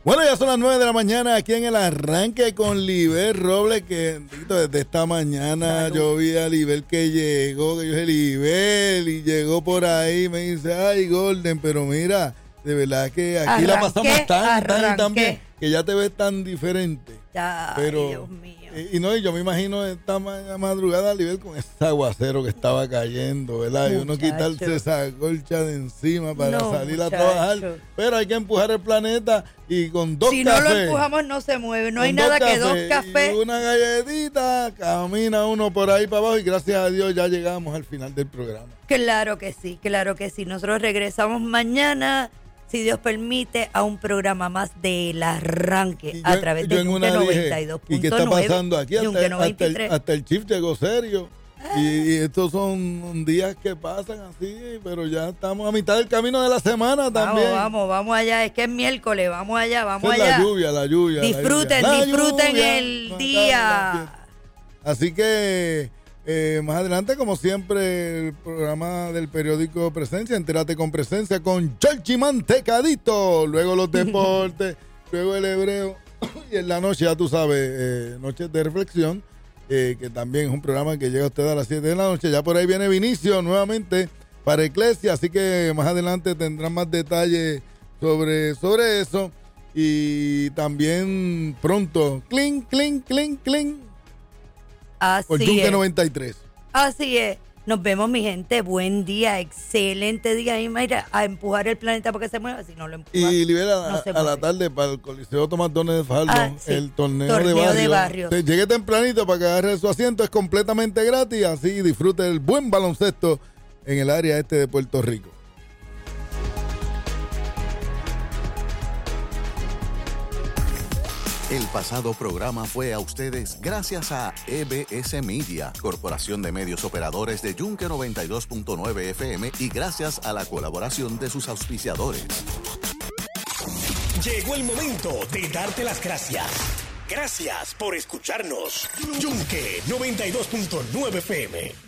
Bueno, ya son las 9 de la mañana aquí en el arranque con Libel Robles, que desde esta mañana yo vi a Libel que llegó, que yo dije Libel, y llegó por ahí, me dice, ay, Golden, pero mira, de verdad que aquí la pasamos tan bien, que ya te ves tan diferente. Ay, pero, Dios mío. Y yo me imagino esta madrugada, Libel, con ese aguacero que estaba cayendo, ¿verdad? Y uno quitarse esa colcha de encima para salir a trabajar. Pero hay que empujar el planeta y con dos cafés. Si no lo empujamos, no se mueve. No hay nada que 2 cafés. Y una galletita, camina uno por ahí para abajo y gracias a Dios ya llegamos al final del programa. Claro que sí, claro que sí. Nosotros regresamos mañana, si Dios permite, a un programa más del arranque a través de Yunque 92.9. ¿Y qué está pasando aquí? Hasta el Chief llegó serio. Y estos son días que pasan así, pero ya estamos a mitad del camino de la semana también. Vamos allá. Es que es miércoles, vamos allá. La lluvia. Disfruten el día. Así que más adelante, como siempre, el programa del periódico Presencia, Entérate con Presencia con Cholchi Mantecadito. Luego los deportes, luego el hebreo. Y en la noche, ya tú sabes, noches de reflexión, que también es un programa que llega a usted a las 7 de la noche. Ya por ahí viene Vinicio nuevamente para Eclesia, así que más adelante tendrán más detalles sobre eso. Y también pronto, clink. Por Yunque 93. Así es. Nos vemos, mi gente. Buen día, excelente día. Y Mayra, a empujar el planeta porque se mueva. Si no lo empuja, y libera a la tarde para el Coliseo Tomás Dones de Fajardo, el torneo de barrio. Llegue tempranito para que agarre su asiento. Es completamente gratis. Así disfrute del buen baloncesto en el área este de Puerto Rico. El pasado programa fue a ustedes gracias a EBS Media, Corporación de Medios Operadores de Yunque 92.9 FM y gracias a la colaboración de sus auspiciadores. Llegó el momento de darte las gracias. Gracias por escucharnos. Yunque 92.9 FM.